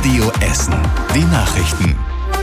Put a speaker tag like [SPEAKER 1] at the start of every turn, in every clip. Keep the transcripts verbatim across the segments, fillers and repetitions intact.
[SPEAKER 1] Radio Essen. Die Nachrichten.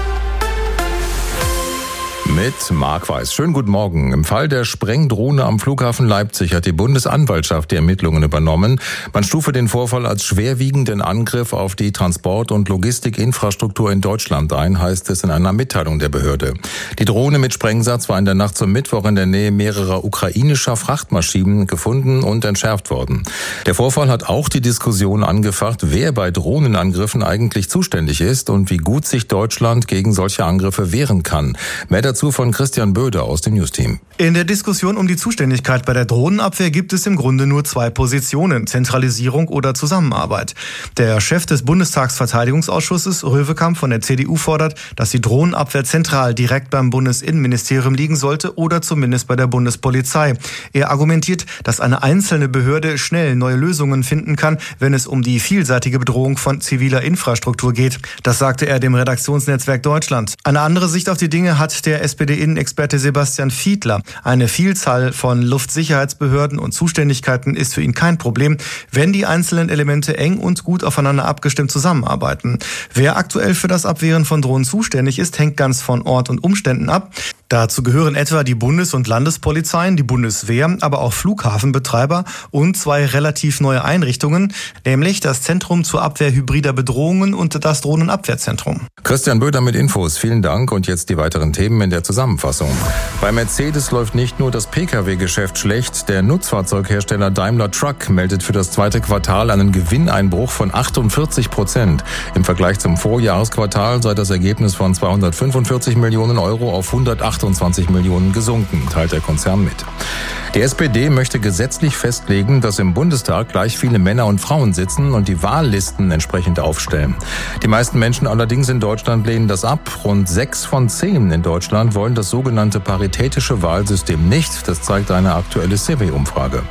[SPEAKER 2] Mit Marc Weiß. Schönen guten Morgen. Im Fall der Sprengdrohne am Flughafen Leipzig hat die Bundesanwaltschaft die Ermittlungen übernommen. Man stufe den Vorfall als schwerwiegenden Angriff auf die Transport- und Logistikinfrastruktur in Deutschland ein, heißt es in einer Mitteilung der Behörde. Die Drohne mit Sprengsatz war in der Nacht zum Mittwoch in der Nähe mehrerer ukrainischer Frachtmaschinen gefunden und entschärft worden. Der Vorfall hat auch die Diskussion angefacht, wer bei Drohnenangriffen eigentlich zuständig ist und wie gut sich Deutschland gegen solche Angriffe wehren kann. Mehr dazu von Christian Böder aus dem Newsteam.
[SPEAKER 3] In der Diskussion um die Zuständigkeit bei der Drohnenabwehr gibt es im Grunde nur zwei Positionen: Zentralisierung oder Zusammenarbeit. Der Chef des Bundestagsverteidigungsausschusses, Röwekamp von der C D U, fordert, dass die Drohnenabwehr zentral direkt beim Bundesinnenministerium liegen sollte oder zumindest bei der Bundespolizei. Er argumentiert, dass eine einzelne Behörde schnell neue Lösungen finden kann, wenn es um die vielseitige Bedrohung von ziviler Infrastruktur geht. Das sagte er dem Redaktionsnetzwerk Deutschland. Eine andere Sicht auf die Dinge hat der S P D-Innenexperte Sebastian Fiedler. Eine Vielzahl von Luftsicherheitsbehörden und Zuständigkeiten ist für ihn kein Problem, wenn die einzelnen Elemente eng und gut aufeinander abgestimmt zusammenarbeiten. Wer aktuell für das Abwehren von Drohnen zuständig ist, hängt ganz von Ort und Umständen ab. Dazu gehören etwa die Bundes- und Landespolizeien, die Bundeswehr, aber auch Flughafenbetreiber und zwei relativ neue Einrichtungen, nämlich das Zentrum zur Abwehr hybrider Bedrohungen und das Drohnenabwehrzentrum.
[SPEAKER 2] Christian Böder mit Infos. Vielen Dank und jetzt die weiteren Themen in der Zusammenfassung. Bei Mercedes läuft nicht nur das P K W-Geschäft schlecht. Der Nutzfahrzeughersteller Daimler Truck meldet für das zweite Quartal einen Gewinneinbruch von achtundvierzig Prozent. Im Vergleich zum Vorjahresquartal sei das Ergebnis von zweihundertfünfundvierzig Millionen Euro auf hundertachtundzwanzig Millionen gesunken, teilt der Konzern mit. Die S P D möchte gesetzlich festlegen, dass im Bundestag gleich viele Männer und Frauen sitzen und die Wahllisten entsprechend aufstellen. Die meisten Menschen allerdings in Deutschland lehnen das ab. Rund sechs von zehn in Deutschland wollen das sogenannte paritätische Wahlsystem nicht. Das zeigt eine aktuelle C E W-Umfrage.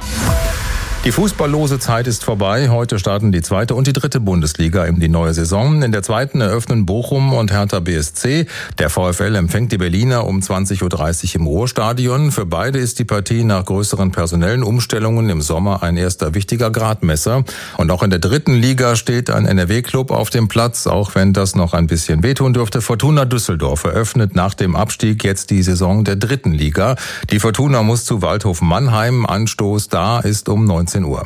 [SPEAKER 2] Die fußballlose Zeit ist vorbei. Heute starten die zweite und die dritte Bundesliga in die neue Saison. In der zweiten eröffnen Bochum und Hertha B S C. Der VfL empfängt die Berliner um zwanzig Uhr dreißig im Ruhrstadion. Für beide ist die Partie nach größeren personellen Umstellungen im Sommer ein erster wichtiger Gradmesser. Und auch in der dritten Liga steht ein N R W-Club auf dem Platz, auch wenn das noch ein bisschen wehtun dürfte. Fortuna Düsseldorf eröffnet nach dem Abstieg jetzt die Saison der dritten Liga. Die Fortuna muss zu Waldhof Mannheim. Anstoß da ist um neunzehn Uhr.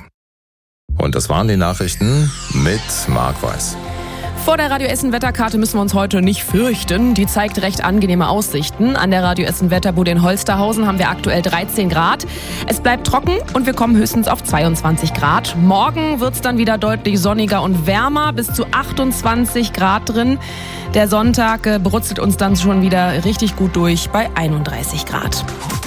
[SPEAKER 2] Und das waren die Nachrichten mit Marc Weiß.
[SPEAKER 4] Vor der Radio Essen Wetterkarte müssen wir uns heute nicht fürchten. Die zeigt recht angenehme Aussichten. An der Radio Essen Wetterbude in Holsterhausen haben wir aktuell dreizehn Grad. Es bleibt trocken und wir kommen höchstens auf zweiundzwanzig Grad. Morgen wird es dann wieder deutlich sonniger und wärmer, bis zu achtundzwanzig Grad drin. Der Sonntag äh, brutzelt uns dann schon wieder richtig gut durch bei einunddreißig Grad.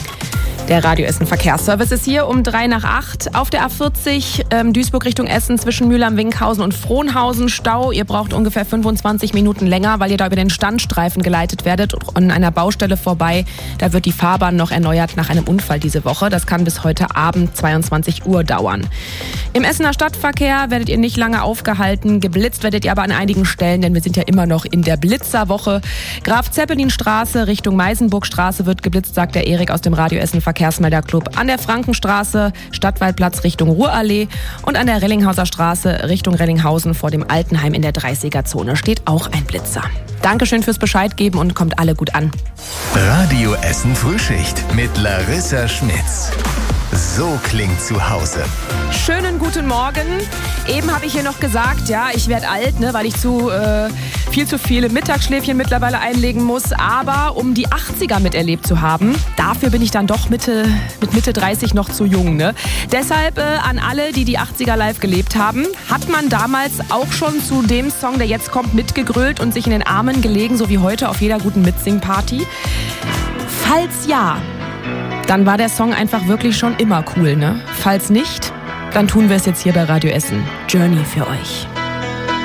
[SPEAKER 4] Der Radio Essen Verkehrsservice ist hier um drei nach acht. Auf der A vierzig ähm, Duisburg Richtung Essen zwischen Mülheim-Winkhausen und Frohnhausen Stau. Ihr braucht ungefähr fünfundzwanzig Minuten länger, weil ihr da über den Standstreifen geleitet werdet und an einer Baustelle vorbei. Da wird die Fahrbahn noch erneuert nach einem Unfall diese Woche. Das kann bis heute Abend zweiundzwanzig Uhr dauern. Im Essener Stadtverkehr werdet ihr nicht lange aufgehalten. Geblitzt werdet ihr aber an einigen Stellen, denn wir sind ja immer noch in der Blitzerwoche. Graf-Zeppelin-Straße Richtung Meisenburgstraße wird geblitzt, sagt der Erik aus dem Radio Essen Verkehrsmelderclub. An der Frankenstraße Stadtwaldplatz Richtung Ruhrallee und an der Rellinghauser Straße Richtung Rellinghausen vor dem Altenheim in der dreißiger-Zone steht auch ein Blitzer. Dankeschön fürs Bescheid geben und kommt alle gut an.
[SPEAKER 1] Radio Essen Frühschicht mit Larissa Schmitz. So klingt zu Hause.
[SPEAKER 4] Schönen guten Morgen. Eben habe ich hier noch gesagt, ja, ich werde alt, ne, weil ich zu äh, viel zu viele Mittagsschläfchen mittlerweile einlegen muss. Aber um die achtziger miterlebt zu haben, dafür bin ich dann doch Mitte, mit Mitte dreißig noch zu jung. Ne? Deshalb äh, an alle, die die achtziger live gelebt haben, hat man damals auch schon zu dem Song, der jetzt kommt, mitgegrölt und sich in den Armen gelegen, so wie heute auf jeder guten Mitsing-Party? Falls ja, dann war der Song einfach wirklich schon immer cool, ne? Falls nicht, dann tun wir es jetzt hier bei Radio Essen. Journey für euch.